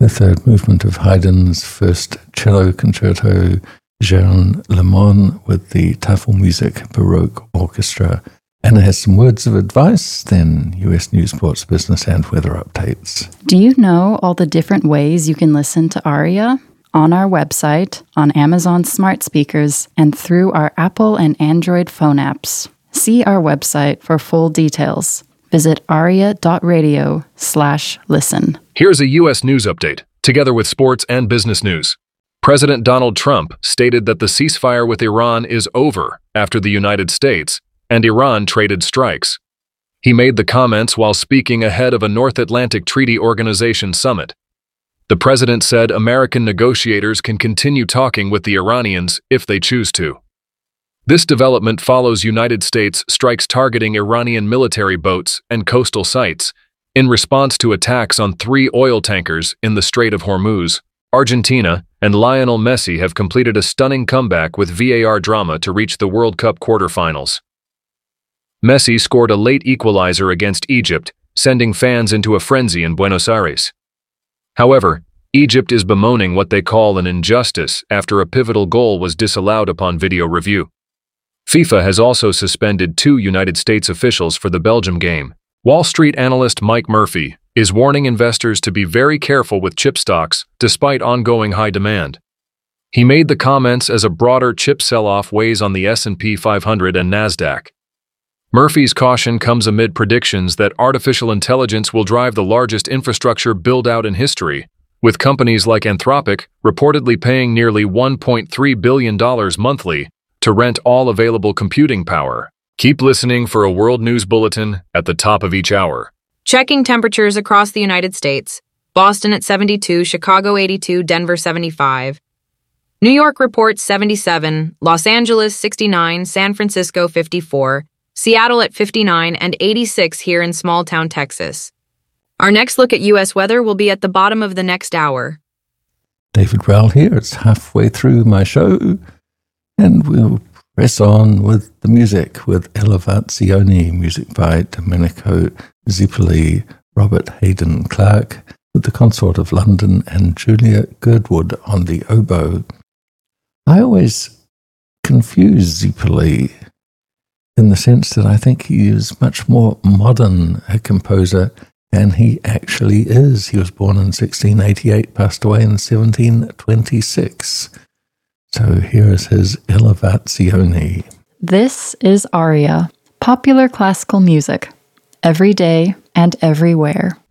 The third movement of Haydn's first cello concerto, Jean Le Mon, with the Tafelmusik Baroque Orchestra. Anna has some words of advice, then US News, Sports, Business, and weather updates. Do you know all the different ways you can listen to ARIA? On our website, on Amazon smart speakers, and through our Apple and Android phone apps. See our website for full details. Visit aria.radio/listen. Here's a U.S. news update, together with sports and business news. President Donald Trump stated that the ceasefire with Iran is over after the United States and Iran traded strikes. He made the comments while speaking ahead of a North Atlantic Treaty Organization summit. The president said American negotiators can continue talking with the Iranians if they choose to. This development follows United States strikes targeting Iranian military boats and coastal sites in response to attacks on 3 oil tankers in the Strait of Hormuz. Argentina and Lionel Messi have completed a stunning comeback with VAR drama to reach the World Cup quarterfinals. Messi scored a late equalizer against Egypt, sending fans into a frenzy in Buenos Aires. However, Egypt is bemoaning what they call an injustice after a pivotal goal was disallowed upon video review. FIFA has also suspended 2 United States officials for the Belgium game. Wall Street analyst Mike Murphy is warning investors to be very careful with chip stocks despite ongoing high demand. He made the comments as a broader chip sell-off weighs on the S&P 500 and NASDAQ. Murphy's caution comes amid predictions that artificial intelligence will drive the largest infrastructure build-out in history, with companies like Anthropic reportedly paying nearly $1.3 billion monthly to rent all available computing power. Keep listening for a World News Bulletin at the top of each hour. Checking temperatures across the United States. Boston at 72, Chicago 82, Denver 75. New York reports 77, Los Angeles 69, San Francisco 54, Seattle at 59, and 86 here in small-town Texas. Our next look at U.S. weather will be at the bottom of the next hour. David Rowell here. It's halfway through my show, and we'll press on with the music with Elevazione, music by Domenico Zipoli, Robert Hayden Clark, with the Consort of London and Julia Girdwood on the oboe. I always confuse Zipoli in the sense that I think he is much more modern a composer than he actually is. He was born in 1688, passed away in 1726. So here is his Elevazione. This is ARIA, popular classical music, every day and everywhere.